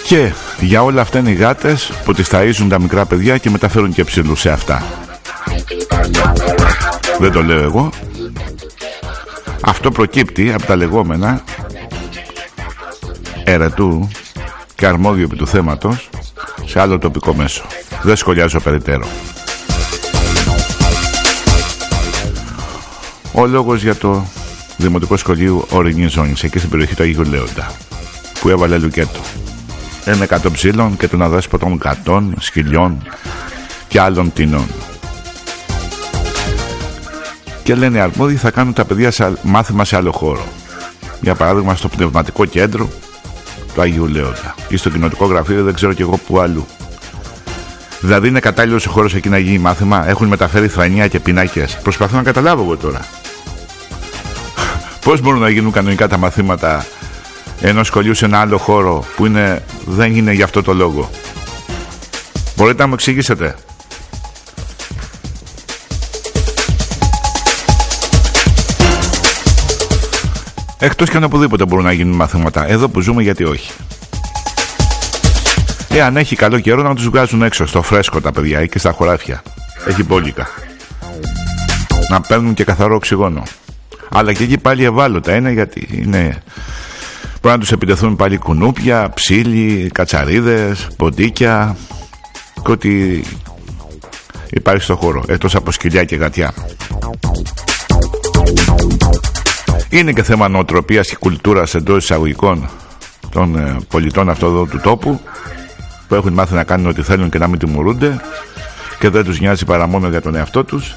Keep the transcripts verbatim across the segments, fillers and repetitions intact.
Και για όλα αυτά είναι οι γάτες που τις ταΐζουν τα μικρά παιδιά και μεταφέρουν και ψηλούς σε αυτά. Δεν το λέω εγώ. Αυτό προκύπτει από τα λεγόμενα ερετού και αρμόδιο επί του θέματος σε άλλο τοπικό μέσο. Δεν σχολιάζω περαιτέρω. Ο λόγος για το Δημοτικό Σχολείο Ορεινής Ζώνης, εκεί στην περιοχή του Αγίου Λέοντα, που έβαλε λουκέτο ένα εκατό ψήλων και τον αδέσποτων κατών, σκυλιών και άλλων τινών. Και λένε αρμόδιοι θα κάνουν τα παιδιά σε μάθημα σε άλλο χώρο. Για παράδειγμα στο πνευματικό κέντρο του Αγίου Λέοντα ή στο κοινοτικό γραφείο, δεν ξέρω κι εγώ που αλλού. Δηλαδή είναι κατάλληλος ο χώρος εκεί να γίνει μάθημα? Έχουν μεταφέρει θρανία και πινάκες? Προσπαθώ να καταλάβω εγώ τώρα. Πώς μπορούν να γίνουν κανονικά τα μαθήματα ενός σχολείου σε ένα άλλο χώρο που είναι, δεν είναι για αυτό το λόγο? Μπορείτε να μου εξηγήσετε? Εκτός και αν οπουδήποτε μπορούν να γίνουν μαθήματα. Εδώ που ζούμε γιατί όχι? Εάν έχει καλό καιρό να τους βγάζουν έξω στο φρέσκο τα παιδιά ή και στα χωράφια. Έχει μπόλικα. Να παίρνουν και καθαρό οξυγόνο. Αλλά και εκεί πάλι ευάλωτα είναι, γιατί είναι... μπορεί να τους επιτεθούν πάλι κουνούπια, ψήλοι, κατσαρίδες, ποντίκια και ό,τι υπάρχει στο χώρο, εκτός από σκυλιά και γατιά. Είναι και θέμα νοοτροπίας και κουλτούρας εντός εισαγωγικών των ε, πολιτών αυτό εδώ του τόπου, που έχουν μάθει να κάνουν ό,τι θέλουν και να μην τιμωρούνται και δεν τους νοιάζει παρά μόνο για τον εαυτό τους.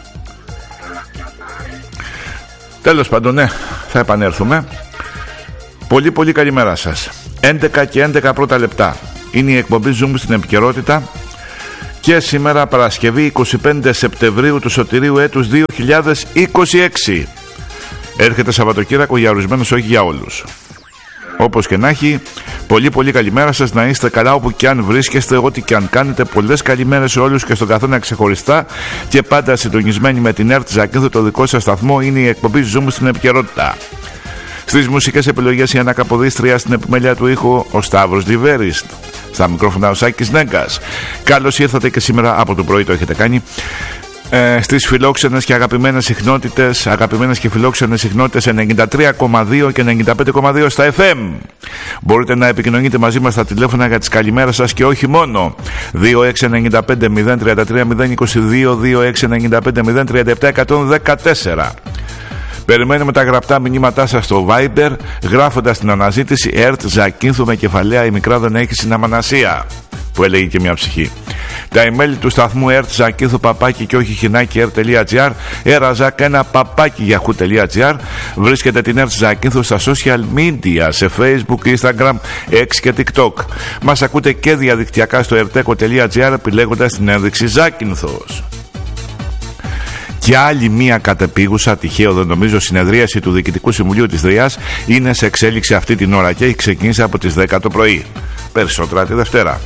Τέλος πάντων, ναι, θα επανέλθουμε. Πολύ πολύ καλημέρα σας. έντεκα και έντεκα πρώτα λεπτά. Είναι η εκπομπή Zoom στην επικαιρότητα και σήμερα Παρασκευή εικοστή πέμπτη Σεπτεμβρίου του σωτηρίου έτους δύο χιλιάδες είκοσι έξι. Έρχεται Σαββατοκύριακο για ορισμένους, όχι για όλους. Όπως και να έχει, πολύ πολύ καλημέρα σας, να είστε καλά όπου και αν βρίσκεστε, ό,τι και αν κάνετε. Πολλές καλημέρες σε όλους και στον καθένα ξεχωριστά και πάντα συντονισμένοι με την ΕΡΤ Ζακίνθου, το δικό σας σταθμό. Είναι η εκπομπή Zoom στην επικαιρότητα. Στις μουσικές επιλογές η Άννα Καποδίστρια, στην επιμέλεια του ήχου ο Σταύρος Λιβέρης, στα μικρόφωνα ο Σάκης Νέγκας. Καλώς ήρθατε και σήμερα, από το πρωί το έχετε κάνει, ε, στις φιλόξενες και αγαπημένες συχνότητες, αγαπημένες και φιλόξενες συχνότητες ενενήντα τρία κόμμα δύο και ενενήντα πέντε κόμμα δύο στα εφ εμ. Μπορείτε να επικοινωνείτε μαζί μας στα τηλέφωνα για τις καλημέρες σας και όχι μόνο. δύο έξι εννιά πέντε μηδέν τρία τρία μηδέν είκοσι δύο, δύο έξι εννιά πέντε μηδέν τριάντα επτά εκατόν δεκατέσσερα. Περιμένουμε τα γραπτά μηνύματά σας στο Viber, γράφοντας την αναζήτηση ΕΡΤ Ζακίνθου με κεφαλαία «Η μικρά δεν έχει συναμανασία», που έλεγε και μια ψυχή. Τα email του σταθμού ΕΡΤ Ζακίνθου παπάκι και όχι χινάκι ερ.gr, εραζάκ ένα παπάκι yahoo.gr. Βρίσκεται την ΕΡΤ Ζακίνθου στα social media, σε Facebook, Instagram, X και TikTok. Μας ακούτε και διαδικτυακά στο erteco.gr επιλέγοντας την ένδειξη Ζάκινθος. Και άλλη μία κατεπίγουσα, τυχαίο δεν νομίζω, συνεδρίαση του Διοικητικού Συμβουλίου της ΔΡΙΑΣ είναι σε εξέλιξη αυτή την ώρα και έχει ξεκινήσει από τις δέκα το πρωί. Περισσότερα τη Δευτέρα.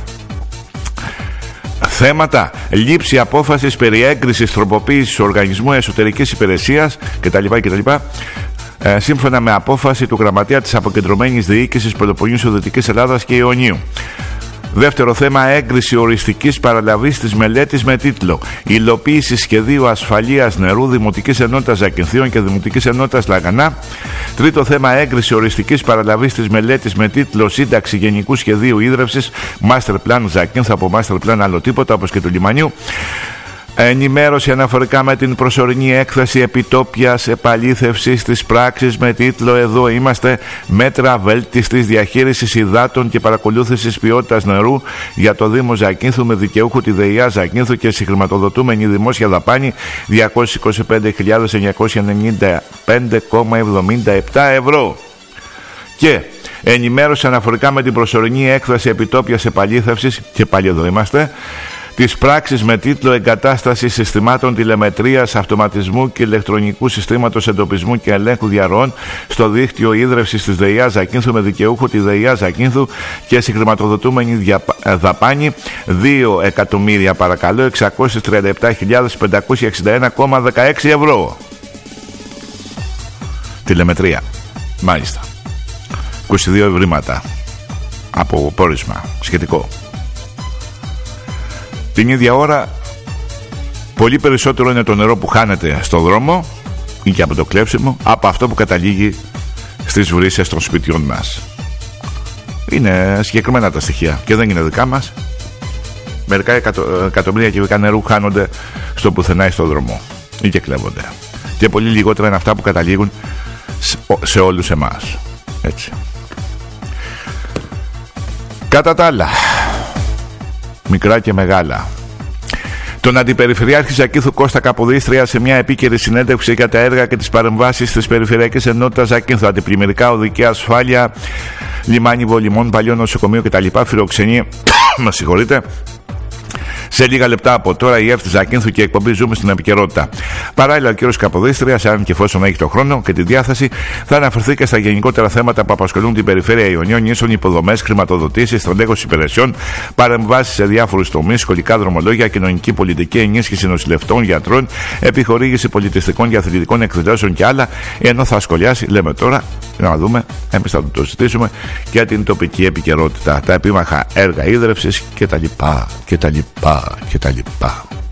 Θέματα: λήψη απόφασης περί έγκρισης τροποποίησης οργανισμού εσωτερικής υπηρεσίας κτλ. κτλ. Ε, σύμφωνα με απόφαση του Γραμματέα της Αποκεντρωμένης Διοίκησης Πελοποννήσου Δυτικής Ελλάδας και Ιωνίου. Δεύτερο θέμα: έγκριση οριστικής παραλαβής της μελέτης με τίτλο «Υλοποίηση σχεδίου ασφαλείας νερού Δημοτικής Ενότητας Ζακυνθίων και Δημοτικής Ενότητας Λαγανά». Τρίτο θέμα: έγκριση οριστικής παραλαβής της μελέτης με τίτλο «Σύνταξη Γενικού Σχεδίου Ίδρευσης Master Plan Ζακύνθου από Master Plan άλλο τίποτα», όπως και του λιμανιού. Ενημέρωση αναφορικά με την προσωρινή έκθεση επιτόπιας επαλήθευσης της πράξης με τίτλο «Εδώ είμαστε, μέτρα βέλτιστης διαχείρισης υδάτων και παρακολούθησης ποιότητας νερού για το Δήμο Ζακύνθου με δικαιούχο τη ΔΕΙΑ Ζακύνθου και συγχρηματοδοτούμενη δημόσια δαπάνη διακόσιες είκοσι πέντε χιλιάδες εννιακόσια ενενήντα πέντε κόμμα εβδομήντα επτά ευρώ». Και ενημέρωση αναφορικά με την προσωρινή έκθεση επιτόπιας επαλήθευσης, και πάλι εδώ είμαστε, της πράξης με τίτλο «Εγκατάσταση συστημάτων τηλεμετρίας, αυτοματισμού και ηλεκτρονικού συστήματος εντοπισμού και ελέγχου διαρροών στο δίκτυο ίδρευσης της ΔΕΙΑ Ζακύνθου με δικαιούχο τη ΔΕΙΑ Ζακύνθου και συγχρηματοδοτούμενη δαπάνη δύο εκατομμύρια παρακαλώ εξακόσιες τριάντα επτά χιλιάδες πεντακόσια εξήντα ένα κόμμα δεκαέξι ευρώ. Τηλεμετρία, μάλιστα, είκοσι δύο ευρήματα. από πόρισμα σχετικό. Την ίδια ώρα πολύ περισσότερο είναι το νερό που χάνεται στο δρόμο ή και από το κλέψιμο από αυτό που καταλήγει στις βρύσες των σπιτιών μας. Είναι συγκεκριμένα τα στοιχεία και δεν είναι δικά μας. Μερικά εκατο, εκατομμύρια κυβικά νερού χάνονται στο πουθενά ή στο δρόμο ή και κλέβονται. Και πολύ λιγότερα είναι αυτά που καταλήγουν σε, σε όλους εμάς. Έτσι. Κατά τα άλλα, μικρά και μεγάλα, τον Αντιπεριφερειάρχη Ζακίνθου Κώστα Καποδίστρια σε μια επίκαιρη συνέντευξη για τα έργα και τις παρεμβάσεις της Περιφερειακής Ενότητας Ζακίνθου, αντιπλημμυρικά, οδική ασφάλεια, λιμάνι Βολιμών, παλιό νοσοκομείο κτλ. Φιλοξενεί, με συγχωρείτε, σε λίγα λεπτά από τώρα η ΕΡΤ Ζακίνθου και η εκπομπή Ζούμε στην επικαιρότητα. Παράλληλα, ο κ. Καποδίστριας, αν και εφόσον έχει το χρόνο και τη διάθεση, θα αναφερθεί και στα γενικότερα θέματα που απασχολούν την περιφέρεια Ιωνίων, ίσον υποδομές, χρηματοδοτήσεις, στρατέγωση υπηρεσιών, παρεμβάσεις σε διάφορους τομείς, σχολικά δρομολόγια, κοινωνική πολιτική, ενίσχυση νοσηλευτών, γιατρών, επιχορήγηση πολιτιστικών και αθλητικών εκδηλώσεων και άλλα. Ενώ θα σχολιάσει, λέμε τώρα, να δούμε, εμείς θα το συζητήσουμε, για την τοπική επικαιρότητα, τα επίμαχα έργα ίδρευσης κτλ. κτλ. κτλ.